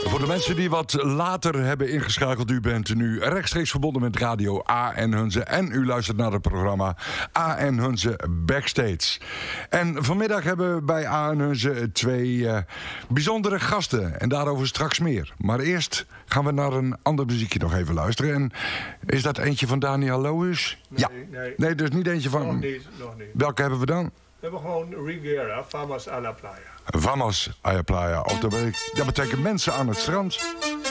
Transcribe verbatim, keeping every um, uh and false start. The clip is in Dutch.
Voor de mensen die wat later hebben ingeschakeld, u bent nu rechtstreeks verbonden met Radio A N Hunze en u luistert naar het programma A N Hunze Backstage. En vanmiddag hebben we bij A N Hunze twee uh, bijzondere gasten en daarover straks meer. Maar eerst gaan we naar een ander muziekje nog even luisteren. En is dat eentje van Daniel Lohuus? Nee, ja. Nee, nee, dus niet eentje van... Nog niet, nog niet. Welke hebben we dan? We hebben gewoon Rigera, Vamos a la Playa. Vamos a la Playa. Of dat betekent, dat betekent mensen aan het strand.